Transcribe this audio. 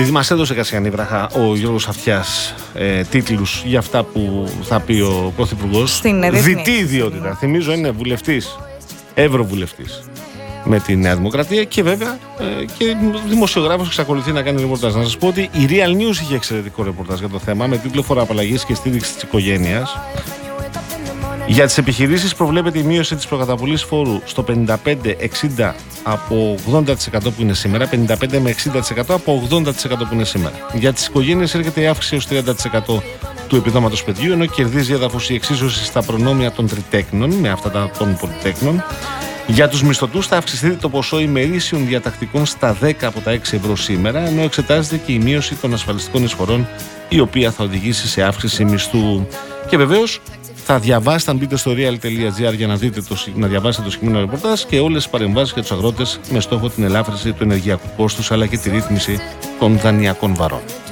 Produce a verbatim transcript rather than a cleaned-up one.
Επειδή μας έδωσε Κασιανή Βράχα ο Γιώργος Αυτιάς ε, τίτλους για αυτά που θα πει ο Πρωθυπουργός. Διτή ιδιότητα. Θυμίζω είναι βουλευτής, ευρωβουλευτής με τη Νέα Δημοκρατία και βέβαια ε, και δημοσιογράφος εξακολουθεί να κάνει ρεπορτάζ. Να σας πω ότι η Real News είχε εξαιρετικό ρεπορτάζ για το θέμα με τίτλο «Φοροαπαλλαγής και στήριξη της οικογένειας». Για τις επιχειρήσεις προβλέπεται η μείωση της προκαταβολής φόρου στο πενήντα πέντε εξήντα από ογδόντα τοις εκατό που είναι σήμερα, πενήντα πέντε με εξήντα τοις εκατό από ογδόντα τοις εκατό που είναι σήμερα. Για τις οικογένειες έρχεται η αύξηση έως τριάντα τοις εκατό του επιδόματος παιδιού, ενώ κερδίζει έδαφος η εξίσωση στα προνόμια των τριτέκνων με αυτά των πολυτέκνων. Για τους μισθωτούς θα αυξηθεί το ποσό ημερήσιων διατακτικών στα δέκα από τα έξι ευρώ σήμερα, ενώ εξετάζεται και η μείωση των ασφαλιστικών εισφορών, η οποία θα οδηγήσει σε αύξηση μισθού. Και βεβαίως θα διαβάσετε, αν μπείτε στο real τελεία gr για να, δείτε το, να διαβάσετε το συγκεκριμένο ρεπορτάζ και όλες τις παρεμβάσεις για τους αγρότες με στόχο την ελάφρυνση του ενεργειακού κόστους αλλά και τη ρύθμιση των δανειακών βαρών.